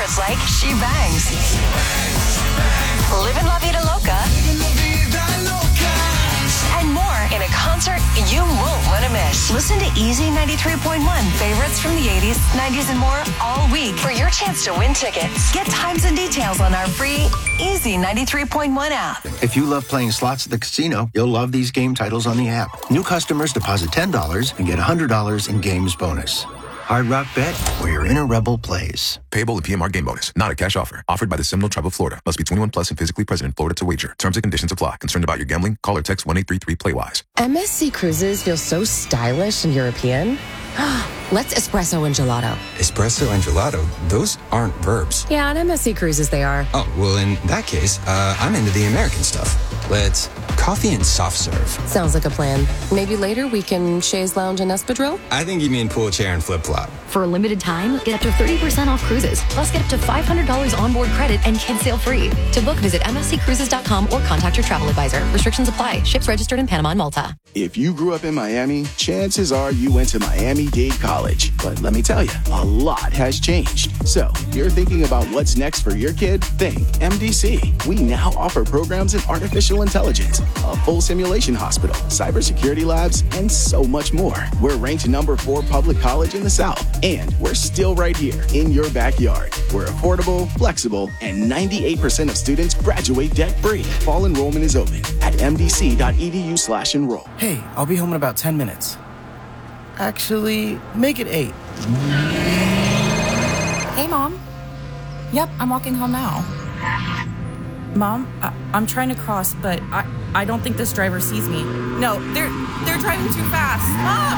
favorites like She Bangs, Livin' La Vida Loca, and more in a concert you won't want to miss. Listen to Easy 93.1, favorites from the 80s, 90s, and more all week for your chance to win tickets. Get times and details on our free Easy 93.1 app. If you love playing slots at the casino, you'll love these game titles on the app. New customers deposit $10 and get $100 in games bonus. Hard Rock Bet, where your inner rebel plays. Payable at PMR Game Bonus. Not a cash offer. Offered by the Seminole Tribe of Florida. Must be 21 plus and physically present in Florida to wager. Terms and conditions apply. Concerned about your gambling? Call or text 1-833-PLAY-WISE. MSC Cruises feel so stylish and European. Let's espresso and gelato. Espresso and gelato? Those aren't verbs. Yeah, on MSC Cruises they are. Oh, well, in that case, I'm into the American stuff. Let's coffee and soft serve. Sounds like a plan. Maybe later we can chaise lounge and espadrille? I think you mean pool chair and flip-flop. For a limited time, get up to 30% off cruises. Plus, get up to $500 onboard credit and kids sail free. To book, visit msccruises.com or contact your travel advisor. Restrictions apply. Ships registered in Panama and Malta. If you grew up in Miami, chances are you went to Miami-Dade College. But let me tell you, a lot has changed. So, if you're thinking about what's next for your kid, think MDC. We now offer programs in artificial intelligence, a full simulation hospital, cybersecurity labs, and so much more. We're ranked number 4 public college in the South, and we're still right here in your backyard. We're affordable, flexible, and 98% of students graduate debt-free. Fall enrollment is open at mdc.edu/enroll. Hey, I'll be home in about 10 minutes. Actually, make it 8. Hey, Mom. Yep, I'm walking home now. Mom, I'm trying to cross, but I don't think this driver sees me. No, they're driving too fast.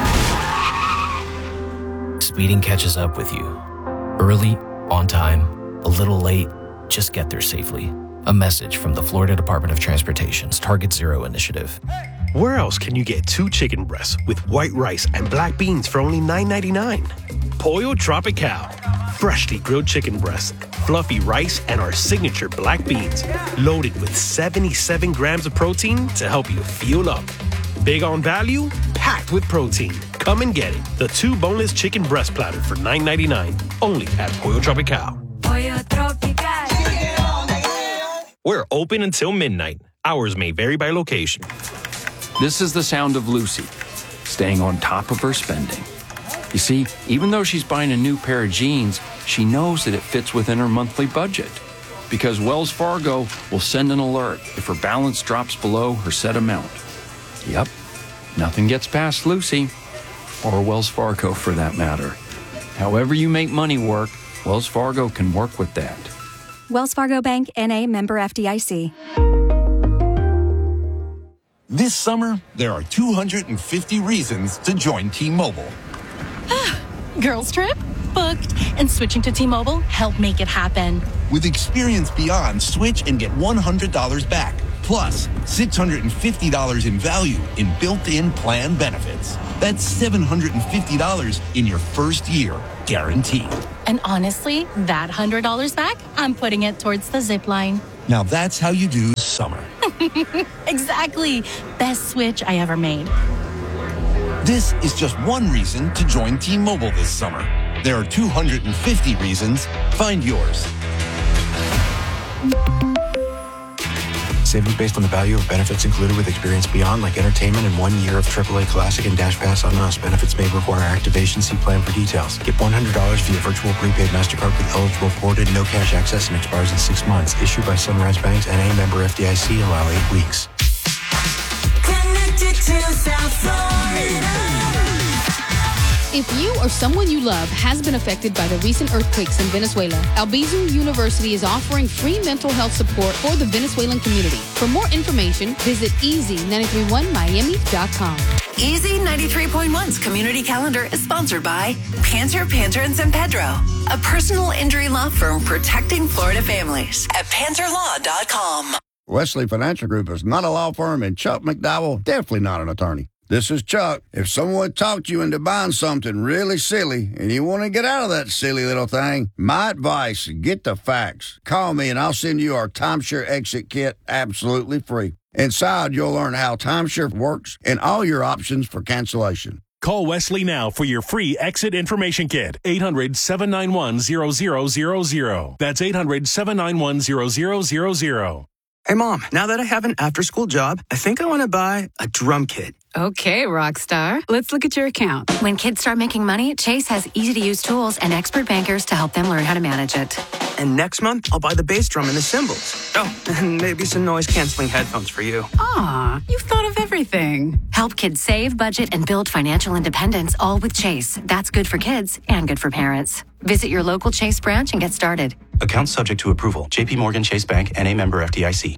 Mom! Speeding catches up with you. Early, on time, a little late, just get there safely. A message from the Florida Department of Transportation's Target Zero initiative. Where else can you get 2 chicken breasts with white rice and black beans for only $9.99? Pollo Tropical. Freshly grilled chicken breasts, fluffy rice, and our signature black beans. Loaded with 77 grams of protein to help you fuel up. Big on value, packed with protein. Come and get it. The 2 boneless chicken breast platter for $9.99. Only at Pollo Tropical. Pollo Tropical. We're open until midnight. Hours may vary by location. This is the sound of Lucy, staying on top of her spending. You see, even though she's buying a new pair of jeans, she knows that it fits within her monthly budget. Because Wells Fargo will send an alert if her balance drops below her set amount. Yep, nothing gets past Lucy, or Wells Fargo for that matter. However you make money work, Wells Fargo can work with that. Wells Fargo Bank, N.A., member FDIC. This summer, there are 250 reasons to join T-Mobile. Girls trip? Booked. And switching to T-Mobile helped make it happen. With Experience Beyond, switch and get $100 back. Plus, $650 in value in built-in plan benefits. That's $750 in your first year, guaranteed. And honestly, that $100 back, I'm putting it towards the zip line. Now that's how you do summer. Exactly. Best switch I ever made. This is just one reason to join T-Mobile this summer. There are 250 reasons. Find yours. Savings based on the value of benefits included with Experience Beyond, like entertainment and 1 year of AAA Classic and Dash Pass on us. Benefits may require activation. See plan for details. Get $100 via virtual prepaid MasterCard with eligible ported, no cash access, and expires in 6 months. Issued by Sunrise Banks, N.A., member FDIC. Allow 8 weeks. Connected to South Florida. If you or someone you love has been affected by the recent earthquakes in Venezuela, Albizu University is offering free mental health support for the Venezuelan community. For more information, visit easy931miami.com. Easy 93.1's community calendar is sponsored by Panter, and San Pedro, a personal injury law firm protecting Florida families at panterlaw.com. Wesley Financial Group is not a law firm, and Chuck McDowell definitely not an attorney. This is Chuck. If someone talked you into buying something really silly and you want to get out of that silly little thing, my advice, get the facts. Call me and I'll send you our timeshare exit kit absolutely free. Inside, you'll learn how timeshare works and all your options for cancellation. Call Wesley now for your free exit information kit. 800-791-0000. That's 800-791-0000. Hey, Mom, now that I have an after-school job, I think I want to buy a drum kit. Okay, Rockstar. Let's look at your account. When kids start making money, Chase has easy-to-use tools and expert bankers to help them learn how to manage it. And next month, I'll buy the bass drum and the cymbals. Oh, and maybe some noise-canceling headphones for you. Aw, you've thought of everything. Help kids save, budget, and build financial independence, all with Chase. That's good for kids and good for parents. Visit your local Chase branch and get started. Account subject to approval. JP Morgan Chase Bank, N.A. member FDIC.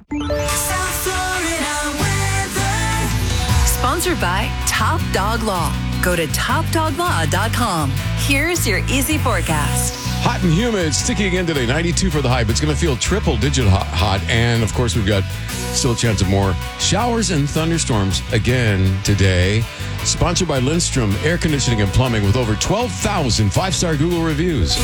Sponsored by Top Dog Law. Go to topdoglaw.com. Here's your easy forecast. Hot and humid, sticky again today. 92 for the high, but it's going to feel triple-digit hot. And, of course, we've got still a chance of more showers and thunderstorms again today. Sponsored by Lindstrom Air Conditioning and Plumbing with over 12,000 five-star Google reviews.